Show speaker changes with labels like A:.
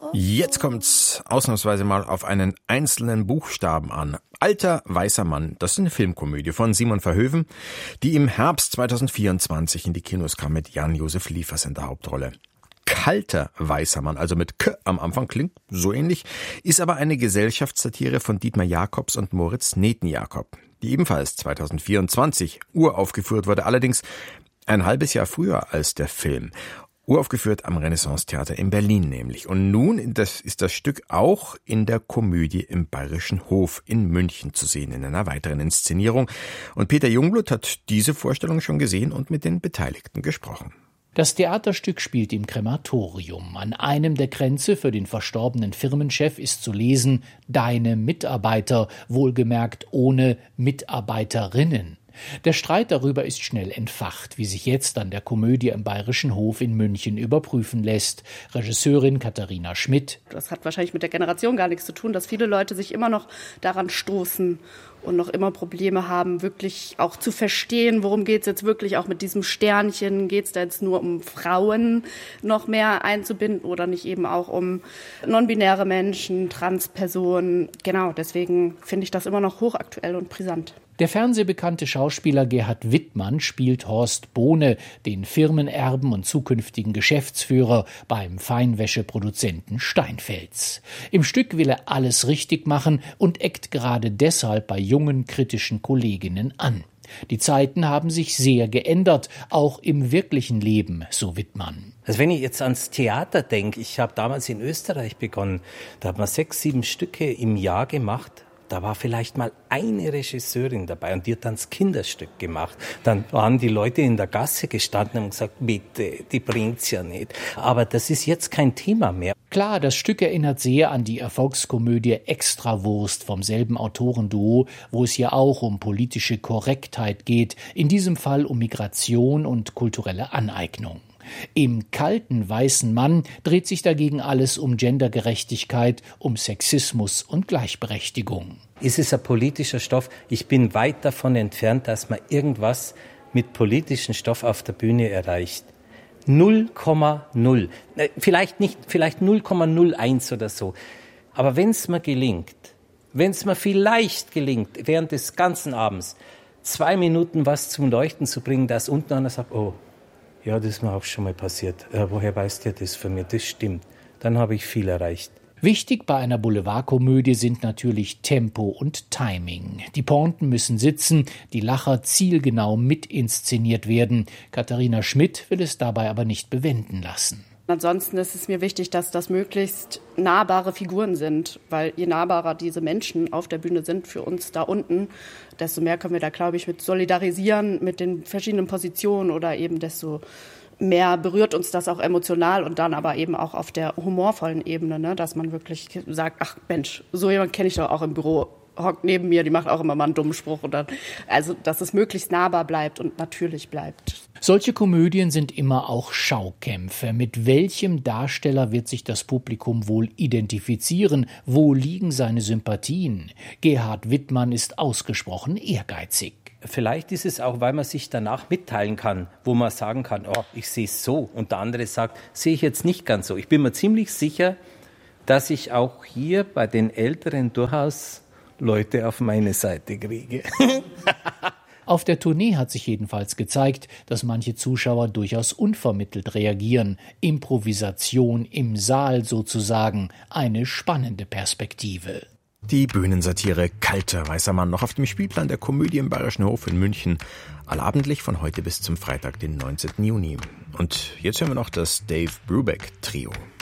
A: Jetzt kommt's ausnahmsweise mal auf einen einzelnen Buchstaben an. Alter, weißer Mann, das ist eine Filmkomödie von Simon Verhoeven, die im Herbst 2024 in die Kinos kam mit Jan-Josef Liefers in der Hauptrolle. Kalter, weißer Mann, also mit K am Anfang, klingt so ähnlich, ist aber eine Gesellschaftssatire von Dietmar Jacobs und Moritz Netenjakob, die ebenfalls 2024 uraufgeführt wurde, allerdings ein halbes Jahr früher als der Film. Uraufgeführt am Renaissance-Theater in Berlin nämlich. Und nun ist das Stück auch in der Komödie im Bayerischen Hof in München zu sehen, in einer weiteren Inszenierung. Und Peter Jungblut hat diese Vorstellung schon gesehen und mit den Beteiligten gesprochen.
B: Das Theaterstück spielt im Krematorium. An einem der Kränze für den verstorbenen Firmenchef ist zu lesen: Deine Mitarbeiter, wohlgemerkt ohne Mitarbeiterinnen. Der Streit darüber ist schnell entfacht, wie sich jetzt an der Komödie im Bayerischen Hof in München überprüfen lässt. Regisseurin Katharina Schmidt.
C: Das hat wahrscheinlich mit der Generation gar nichts zu tun, dass viele Leute sich immer noch daran stoßen und noch immer Probleme haben, wirklich auch zu verstehen, worum geht es jetzt wirklich, auch mit diesem Sternchen. Geht es da jetzt nur um Frauen noch mehr einzubinden oder nicht eben auch um non-binäre Menschen, Transpersonen? Genau, deswegen finde ich das immer noch hochaktuell und brisant.
B: Der fernsehbekannte Schauspieler Gerhard Wittmann spielt Horst Bohne, den Firmenerben und zukünftigen Geschäftsführer beim Feinwäscheproduzenten Steinfels. Im Stück will er alles richtig machen und eckt gerade deshalb bei jungen, kritischen Kolleginnen an. Die Zeiten haben sich sehr geändert, auch im wirklichen Leben, so Wittmann.
D: Also wenn ich jetzt ans Theater denke, ich habe damals in Österreich begonnen, da hat man 6, 7 Stücke im Jahr gemacht. Da war vielleicht mal eine Regisseurin dabei und die hat dann das Kinderstück gemacht. Dann waren die Leute in der Gasse gestanden und haben gesagt, bitte, die bringt's ja nicht. Aber das ist jetzt kein Thema mehr.
B: Klar, das Stück erinnert sehr an die Erfolgskomödie Extrawurst vom selben Autorenduo, wo es ja auch um politische Korrektheit geht, in diesem Fall um Migration und kulturelle Aneignung. Im kalten weißen Mann dreht sich dagegen alles um Gendergerechtigkeit, um Sexismus und Gleichberechtigung.
D: Ist es ein politischer Stoff? Ich bin weit davon entfernt, dass man irgendwas mit politischem Stoff auf der Bühne erreicht. 0,0. Vielleicht nicht, vielleicht 0,01 oder so. Aber wenn es mir gelingt, wenn es mir vielleicht gelingt, während des ganzen Abends 2 Minuten was zum Leuchten zu bringen, dass unten einer sagt, oh, ja, das ist mir auch schon mal passiert. Woher weißt du das von mir? Das stimmt. Dann habe ich viel erreicht.
B: Wichtig bei einer Boulevardkomödie sind natürlich Tempo und Timing. Die Pointen müssen sitzen, die Lacher zielgenau mitinszeniert werden. Katharina Schmidt will es dabei aber nicht bewenden lassen.
C: Ansonsten ist es mir wichtig, dass das möglichst nahbare Figuren sind, weil je nahbarer diese Menschen auf der Bühne sind für uns da unten, desto mehr können wir da, glaube ich, mit solidarisieren, mit den verschiedenen Positionen oder eben desto mehr berührt uns das auch emotional und dann aber eben auch auf der humorvollen Ebene, ne, dass man wirklich sagt, ach Mensch, so jemand kenne ich doch auch im Büro, hockt neben mir, die macht auch immer mal einen dummen Spruch. Und dann, also, dass es möglichst nahbar bleibt und natürlich bleibt.
B: Solche Komödien sind immer auch Schaukämpfe. Mit welchem Darsteller wird sich das Publikum wohl identifizieren? Wo liegen seine Sympathien? Gerhard Wittmann ist ausgesprochen ehrgeizig.
D: Vielleicht ist es auch, weil man sich danach mitteilen kann, wo man sagen kann, oh, ich sehe es so. Und der andere sagt, sehe ich jetzt nicht ganz so. Ich bin mir ziemlich sicher, dass ich auch hier bei den Älteren durchaus Leute auf meine Seite kriege.
B: Auf der Tournee hat sich jedenfalls gezeigt, dass manche Zuschauer durchaus unvermittelt reagieren. Improvisation im Saal sozusagen, eine spannende Perspektive.
A: Die Bühnensatire Kalter weißer Mann noch auf dem Spielplan der Komödie im Bayerischen Hof in München. Allabendlich von heute bis zum Freitag, den 19. Juni. Und jetzt hören wir noch das Dave Brubeck Trio.